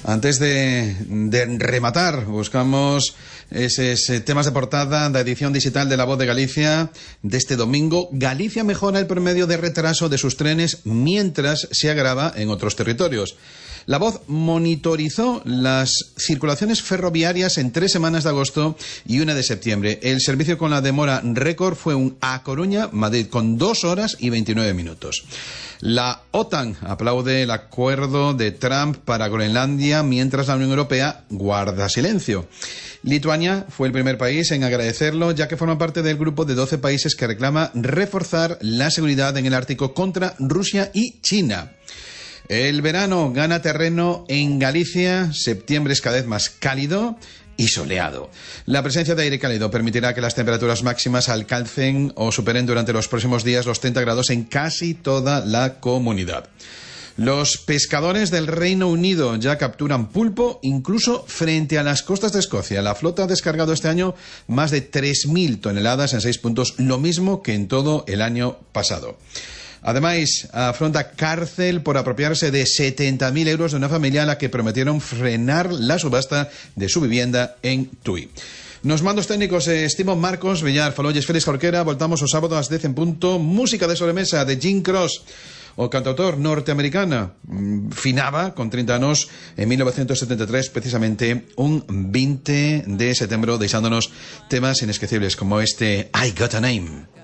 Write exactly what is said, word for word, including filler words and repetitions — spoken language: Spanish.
Antes de, de rematar, buscamos esos temas de portada de edición digital de La Voz de Galicia de este domingo. Galicia mejora el promedio de retraso de sus trenes mientras se agrava en otros territorios. La Voz monitorizó las circulaciones ferroviarias en tres semanas de agosto y una de septiembre. El servicio con la demora récord fue un A Coruña-Madrid con dos horas y veintinueve minutos. La OTAN aplaude el acuerdo de Trump para Groenlandia mientras la Unión Europea guarda silencio. Lituania fue el primer país en agradecerlo, ya que forma parte del grupo de doce países que reclama reforzar la seguridad en el Ártico contra Rusia y China. El verano gana terreno en Galicia, septiembre es cada vez más cálido y soleado. La presencia de aire cálido permitirá que las temperaturas máximas alcancen o superen durante los próximos días los treinta grados en casi toda la comunidad. Los pescadores del Reino Unido ya capturan pulpo incluso frente a las costas de Escocia. La flota ha descargado este año más de tres mil toneladas en seis puntos, lo mismo que en todo el año pasado. Además, afronta cárcel por apropiarse de setenta mil euros de una familia a la que prometieron frenar la subasta de su vivienda en Tui. Nos mandos técnicos eh, Estimón Marcos, Villar, Falolles, Félix Jorquera. Voltamos o sábado ás dez en punto. Música de sobremesa de Jim Cross. O cantautor norteamericana finaba con treinta anos en mil novecientos setenta y tres, precisamente un veinte de setembro, deixándonos temas inesquecibles como este I Got a Name.